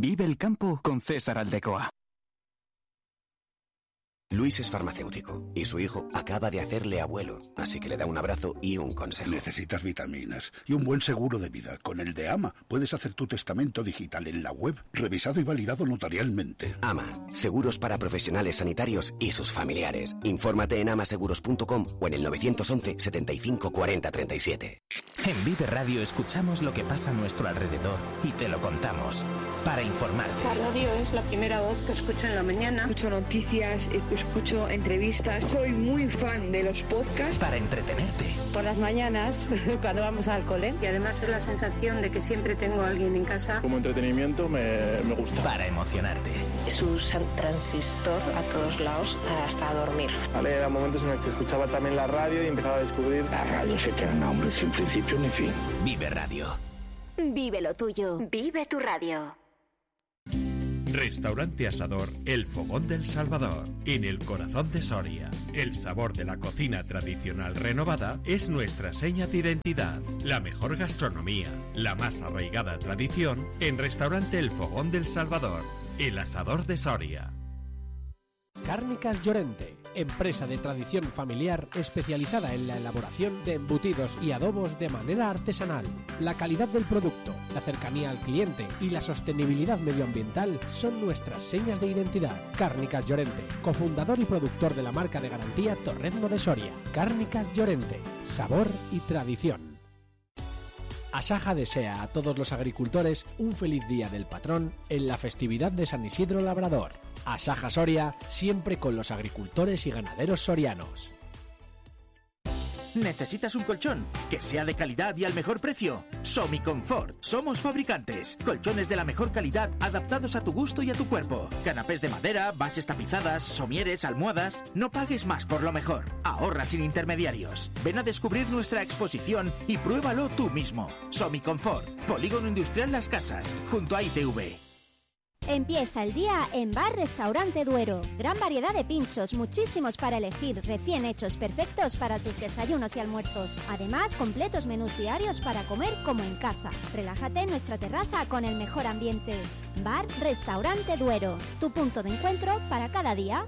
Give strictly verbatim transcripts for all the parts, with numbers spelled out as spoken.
Vive el campo con César Aldecoa. Luis es farmacéutico y su hijo acaba de hacerle abuelo, así que le da un abrazo y un consejo. Necesitas vitaminas y un buen seguro de vida. Con el de AMA puedes hacer tu testamento digital en la web, revisado y validado notarialmente. AMA, seguros para profesionales sanitarios y sus familiares. Infórmate en amaseguros punto com o en el nueve once, setenta y cinco, cuarenta, treinta y siete. En Vive Radio escuchamos lo que pasa a nuestro alrededor y te lo contamos. Para informarte. La radio es la primera voz que escucho en la mañana. Escucho noticias, escucho entrevistas. Soy muy fan de los podcasts. Para entretenerte. Por las mañanas, cuando vamos al cole. Y además es la sensación de que siempre tengo a alguien en casa. Como entretenimiento me, me gusta. Para emocionarte. Su transistor a todos lados hasta dormir. Vale, eran momentos en los que escuchaba también la radio y empezaba a descubrir. La radio es eterna, hombre, sin principio ni fin. Vive Radio. Vive lo tuyo. Vive tu radio. Restaurante Asador El Fogón del Salvador, en el corazón de Soria. El sabor de la cocina tradicional renovada es nuestra seña de identidad. La mejor gastronomía, la más arraigada tradición en Restaurante El Fogón del Salvador, el Asador de Soria. Cárnicas Llorente, empresa de tradición familiar especializada en la elaboración de embutidos y adobos de manera artesanal. La calidad del producto, la cercanía al cliente y la sostenibilidad medioambiental son nuestras señas de identidad. Cárnicas Llorente, cofundador y productor de la marca de garantía Torrezno de Soria. Cárnicas Llorente, sabor y tradición. Asaja desea a todos los agricultores un feliz día del patrón en la festividad de San Isidro Labrador. Asaja Soria, siempre con los agricultores y ganaderos sorianos. ¿Necesitas un colchón que sea de calidad y al mejor precio? Somiconfort. Somos fabricantes. Colchones de la mejor calidad adaptados a tu gusto y a tu cuerpo. Canapés de madera, bases tapizadas, somieres, almohadas. No pagues más por lo mejor. Ahorra sin intermediarios. Ven a descubrir nuestra exposición y pruébalo tú mismo. Somiconfort. Polígono Industrial Las Casas, junto a I T V. Empieza el día en Bar Restaurante Duero. Gran variedad de pinchos, muchísimos para elegir, recién hechos, perfectos para tus desayunos y almuerzos. Además, completos menús diarios para comer como en casa. Relájate en nuestra terraza con el mejor ambiente. Bar Restaurante Duero, tu punto de encuentro para cada día.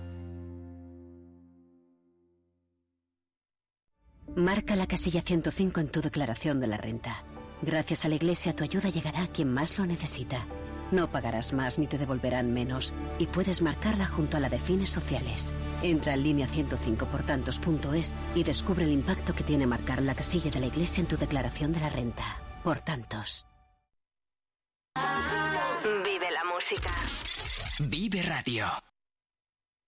Marca la casilla ciento cinco en tu declaración de la renta. Gracias a la Iglesia, tu ayuda llegará a quien más lo necesita. No pagarás más ni te devolverán menos y puedes marcarla junto a la de fines sociales. Entra en línea ciento cinco por tantos punto es y descubre el impacto que tiene marcar la casilla de la Iglesia en tu declaración de la renta. Por tantos. Vive la música. Vive Radio.